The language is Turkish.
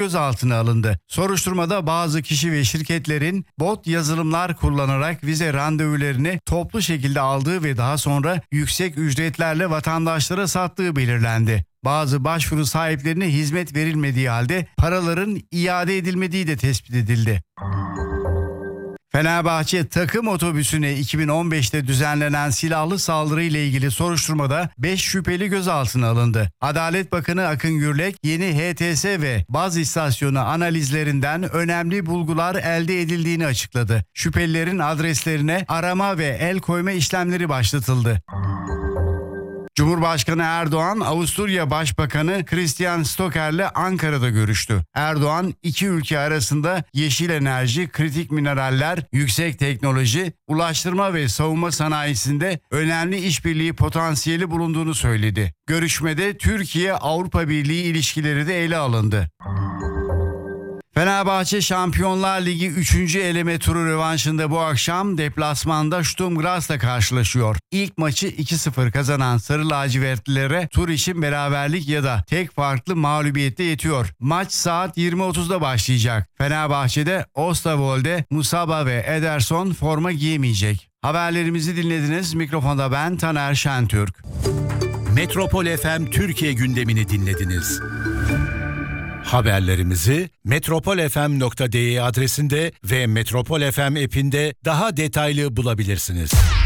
gözaltına alındı. Soruşturmada bazı kişi ve şirketlerin bot yazılımlar kullanarak vize randevularını toplu şekilde aldığı ve daha sonra yüksek ücretlerle vatandaşlara sattığı belirlendi. Bazı başvuru sahiplerine hizmet verilmediği halde paraların iade edilmediği de tespit edildi. Fenerbahçe takım otobüsüne 2015'te düzenlenen silahlı saldırı ile ilgili soruşturmada 5 şüpheli gözaltına alındı. Adalet Bakanı Akın Gürlek yeni HTS ve baz istasyonu analizlerinden önemli bulgular elde edildiğini açıkladı. Şüphelilerin adreslerine arama ve el koyma işlemleri başlatıldı. Cumhurbaşkanı Erdoğan, Avusturya Başbakanı Christian Stocker'le Ankara'da görüştü. Erdoğan, iki ülke arasında yeşil enerji, kritik mineraller, yüksek teknoloji, ulaştırma ve savunma sanayisinde önemli işbirliği potansiyeli bulunduğunu söyledi. Görüşmede Türkiye-Avrupa Birliği ilişkileri de ele alındı. Fenerbahçe Şampiyonlar Ligi 3. eleme turu rövanşında bu akşam deplasmanda Sturm Graz'la karşılaşıyor. İlk maçı 2-0 kazanan Sarı Lacivertlilere tur için beraberlik ya da tek farklı mağlubiyette yetiyor. Maç saat 20.30'da başlayacak. Fenerbahçe'de Osterwold'de Musaba ve Ederson forma giyemeyecek. Haberlerimizi dinlediniz. Mikrofonda ben Taner Şentürk. Metropol FM Türkiye gündemini dinlediniz. Haberlerimizi metropolfm.de adresinde ve Metropol FM app'inde daha detaylı bulabilirsiniz.